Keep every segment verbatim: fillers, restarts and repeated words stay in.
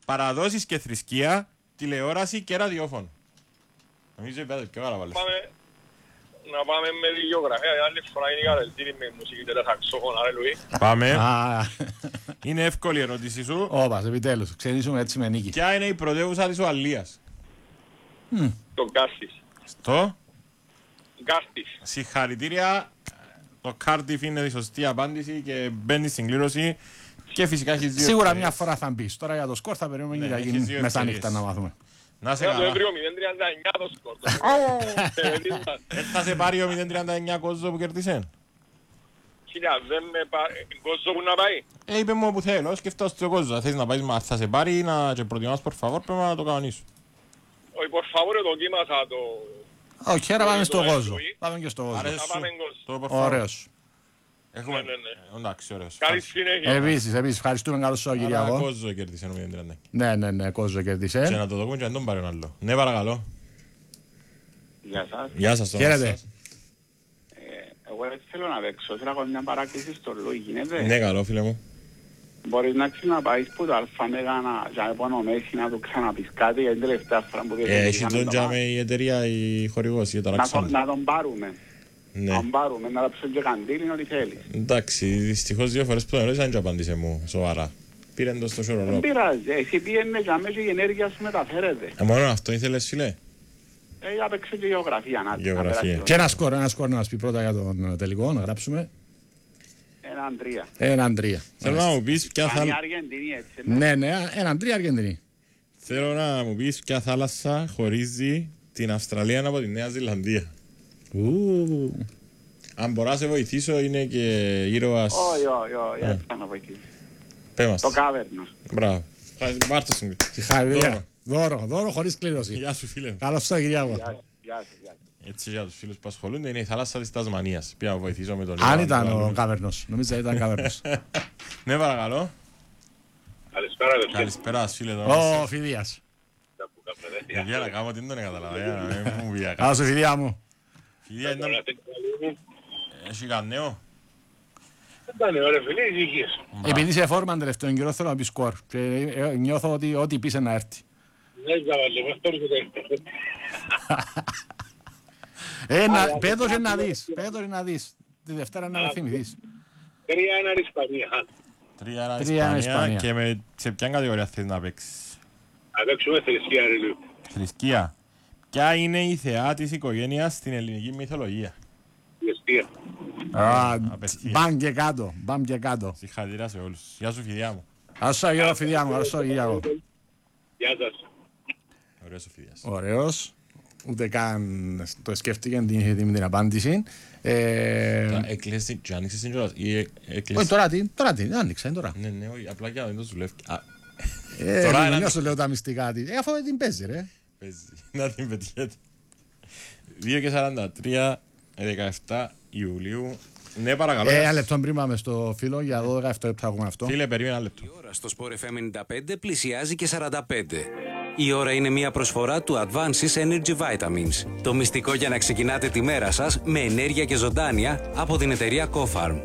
παραδόσεις και θρησκεία, τηλεόραση και ραδιόφωνο. Νομίζω είπατε πιο καλά βάλες. Να πάμε με τη γεωγραφία, άλλη φορά είναι η κατελτήρη με μουσική και τα σαξόφωνα, ρε Λουί. Πάμε. Είναι εύκολη η ερώτηση σου. Όπα, επιτέλους, ξεκινήσουμε έτσι με νίκη. Ποια είναι η πρωτεύουσα της Ουαλίας? Το Κάστης. Στο Κάστης. Συγχαρητήρια. Το Κάρντιφ είναι η σωστή απάντηση και μπαίνει στην κλήρωση. Και φυσικά έχει δύο. Σίγουρα μια φορά θα μπει. Τώρα για το σκορ θα περιμένουμε για γίνει μεσάνυχτα να μάθουμε. Να σε καλά. μηδέν τριάντα εννιά το σκορ. Θα σε πάρει ο μηδέν τριάντα εννιά κόσμο που κερδίσε. Κοίτα, δεν με πάρει. Κόσμο που να πάει. Ε, είπε μου όπου θέλω, σκεφτώ στο κόσμο. Θες να πάει, θα σε πάρει να και προτιμάς por favor, πρέπει να το κανονίσω. Όχι, por favor, δοκίμασα το... Όχι, άρα πάμε στο κόσμο. Πάμε και στο κόσμο. Ωραίος. Έχουμε... Εντάξει, ωραίος. Καλή συνέχεια. Επίσης, επίσης, ευχαριστούμε, καλό Σαββατοκύριακο. Αλλά Κόζο κέρδισε ο μηδέν τριάντα. Ναι, ναι, ναι, Κόζο κέρδισε. Και να το δούμε και να τον πάρει ένα άλλο. Ναι, παρακαλώ. Γεια σας. Γεια σας. Χαίρετε. Εγώ έτσι θέλω να παίξω. Θέλω να κάνω μια παράκληση στο λόγο, γίνεται. Ναι, καλό φίλε μου. Μπορείς να ξαναπάεις που το αλφαμέγα να υπονομέσει να του ξαναπείς κάτι για την τελευταία φορά που Ε, έχει τον τζάμε η εταιρεία, η χορηγός, η ταραξόνα. Να τον πάρουμε. Ναι. Να τον πάρουμε, να ψω και καντήλιν ό,τι θέλεις. Εντάξει, δυστυχώς δύο φορές που τον ερώτησαν και απάντησε μου, σοβαρά. Πήραν το στο Δεν σωρολό. πειράζει, εσύ πήγαινε και αμέσως η ενέργεια σου μεταφέρεται. Ε, μόνο αυτό ήθελες φίλε. Ε, για παίξω και γεωγραφία. Να, Γεωγραφία. Να Και ένα σκορ, ένα σκορ να μας πει πρώτα για τον τελικό, να γράψουμε. έναν τρία. Έναν τρία. Θέλω να μου πεις ποια Αν η θάλασσα... Αργεντινή έτσι. Ναι, ναι, έναν τρία Αργεντινή. Θέλω να μου πεις ποια θάλασσα χωρίζει την Αυστραλία από τη Νέα Ζηλανδία. Ου. Αν μπορώ να σε βοηθήσω, είναι και ήρωας... Όχι, όχι, όχι, έτσι θα να βοηθήσει. Πες μας. Το κάβερνος. Μπράβο. Πάρ' το σου. Συγχαρητήρια. Δώρο, δώρο χωρίς κλήρωση. Γεια σου φίλε. Καλώς Σαββατοκύριακο. Γεια σου, γεια σου, γεια σου. Έτσι για τους φίλους που ασχολούνται είναι η θάλασσα της Τασμανίας. Πήγα να βοηθήσω με τον Αν Ιωάννη ήταν του ο άλλου. κάβερνος, νομίζω ήταν κάβερνος. Ναι, παρακαλώ. Καλησπέρα, ρε. Καλησπέρα, φίλε. Ω, Φιδίας. Για να κάνω την τον καταλαβαίνω, για να μην μου πει κάτι. Καλώς Φιδία μου. Φιλία, ήταν... Έχει κανένα. Δεν ήταν ωραία φίλε, ησυχίες. Επειδή είσαι φόρμαν τελευταίο καιρό θέλω να πει σκορ. Και νιώθω ότι ό,τι πεις να έρθει. Δεν zavale, μας τώρα και Ένα, πέτω και να δεις. Πέτω και να δεις. Τη Δευτέρα να με θυμηθείς. τρία ένα Ισπανία. Τρία ένα Τρία ένα Ισπανία Ισπανία. και με σε ποια κατηγορία θες να παίξεις. Να παίξουμε θρησκεία, ρε Λου. Θρησκεία. Ποια είναι η θεά της οικογένειας στην ελληνική μυθολογία. Θρησκεία. Α, απευθείας. Μπαμ και κάτω. Μπαμ και κάτω. Συγχαρητήρια σε όλους. Γεια σου Φιδιά μου. Ας σου αγιώ Φιδιά μου. Ας σου αγιώ. Γεια σας. Ωραίος ο Φιδιάς. Ωραίος. Ούτε καν το σκέφτηκε την είχε την απάντηση. Ε, Έκλεισε και άνοιξες την κιόλας. Ή ε- Όχι έκλεισε... τώρα τι, τώρα τι, άνοιξα, είναι τώρα. Ναι, ναι, όχι, απλά για να δεν το δουλεύει. Α, Ε, Τώρα μην ένα- νιώσω λέω τα μυστικά της. Ε, αφού δεν την παίζει ρε. παίζει. Να την πετυχετε. δύο και σαράντα τρία, δεκαεπτά Ιουλίου. Ναι, παρακαλώ. Ε, ένα λεπτό πριν πάμε στο φίλο για δώδεκα λεπτά έχουμε αυτό. Φίλε, περίμενα ένα λεπτό. Η ώρα στο Sport εφ εμ ενενήντα πέντε πλησιάζει και σαράντα πέντε. Η ώρα είναι μια προσφορά του Advances Energy Vitamins. Το μυστικό για να ξεκινάτε τη μέρα σας με ενέργεια και ζωντάνια από την εταιρεία Cofarm.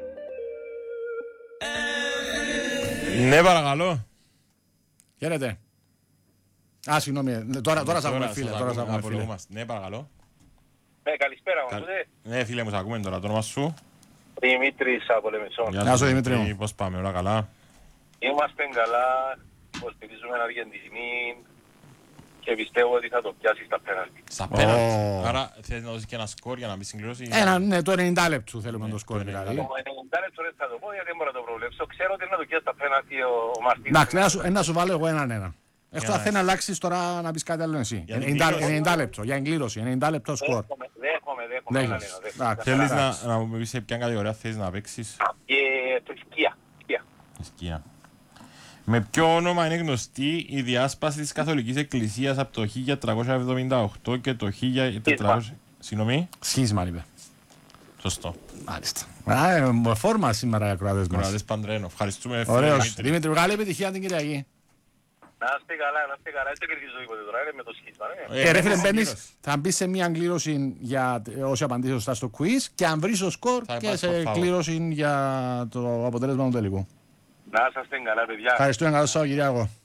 Ναι, παρακαλώ. Χαίρετε. Α, συγγνώμη. Τώρα, τώρα σ' ακούμε φίλε. σας Τώρα σ' ακούμε, ακούμε φίλε. απολογούμαστε. Ναι, παρακαλώ. Ναι, καλησπέρα, Κα- μας ακούτε. Ναι, φίλε μου, σ' ακούμε τώρα. Το όνομα σου. Δημήτρης από Λεμεσόν. Γεια σου, Δημήτρη μου. Πώς πάμε, όλα καλά. Είμαστε καλά, υποστηρίζουμε Αργεντινή και πιστεύω ότι θα το πιάσει στα πέναλτι. Στα πέναλτι. Ω. Άρα θες να δώσεις και ένα σκορ για να μην συγκληρώσει. Ένα, ναι, το ενενήντα λεπτού θέλουμε να το σκόρ το δηλαδή. Το ενενήντα λεπτό δεν θα το πω γιατί δεν μπορώ να το προβλέψω. Ξέρω ότι είναι να το πιάσει στα πέναλτι ο ο Μαρτίνς. Εντάξει, να σου, ε, να σου βάλω εγώ έναν ένα. Εκτός αν να θέλει να αλλάξεις τώρα να πεις κάτι άλλο εσύ. Για την ενενήντα κλήρωση. ενενήντα λεπτό, για εγκλήρωση, ενενήντα λεπτό σκορ. Δέχομαι, δέχομαι, δέχομαι. έναν Δέχεσαι. ένα, δέχομαι. Εντάξει. Θέλεις Εντάξει. να, να μου πεις σε ποια κατηγορία θέλεις να παίξεις. Και θρησκεία. Θρησκεία. Σκία. Με ποιο όνομα είναι γνωστή η διάσπαση της Καθολικής Εκκλησίας από το χίλια τριακόσια εβδομήντα οκτώ και το χίλια τετρακόσια... Συγγνώμη. Σχίσμα είπε. Σωστό. Μάλιστα. Α, ε, με φόρμα σήμερα οι ακροατές μας. Κονάδες Παντρένο. Ευχαριστούμε. φίλε Ωραίος. Δημήτρη. Δημήτρη, μεγάλη επιτυχία την Κυριακή. Να είστε καλά, να είστε καλά. Δεν κερδίζω τίποτε τώρα, είναι με το σχίσμα. ναι. Ε, ρε φίλε, ε, μπαίνεις, κλήρωση. θα μπεις σε μια κλήρωση για όσοι απαντήσει σωστά στο quiz και αν βρεις το σκορ Θα και υπάρχει σε το φάουλ. κλήρωση για το αποτέλεσμα του τελικού. Να είστε καλά, παιδιά. Ευχαριστούμε, καλό Σαββατοκύριακο.